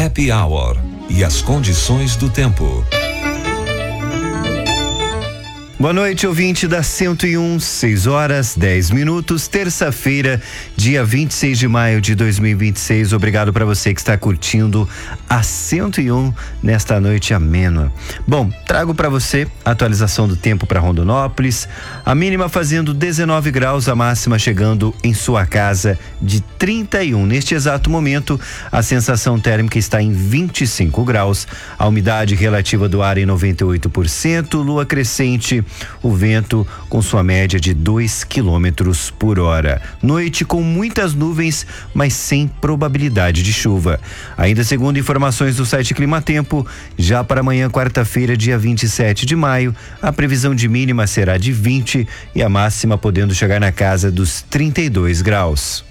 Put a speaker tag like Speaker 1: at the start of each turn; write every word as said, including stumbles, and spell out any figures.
Speaker 1: Happy Hour e as condições do tempo.
Speaker 2: Boa noite, ouvinte da cento e um, seis horas, dez minutos, terça-feira, dia vinte e seis de maio de dois mil e vinte e seis. Obrigado para você que está curtindo a cento e um nesta noite amena. Bom, trago para você a atualização do tempo para Rondonópolis. A mínima fazendo dezenove graus, a máxima chegando em sua casa de trinta e um. Neste exato momento, a sensação térmica está em vinte e cinco graus, a umidade relativa do ar em noventa e oito por cento, lua crescente. O vento com sua média de dois quilômetros por hora. Noite com muitas nuvens, mas sem probabilidade de chuva. Ainda segundo informações do site Climatempo, já para amanhã, quarta-feira, dia vinte e sete de maio, a previsão de mínima será de vinte e a máxima podendo chegar na casa dos trinta e dois graus.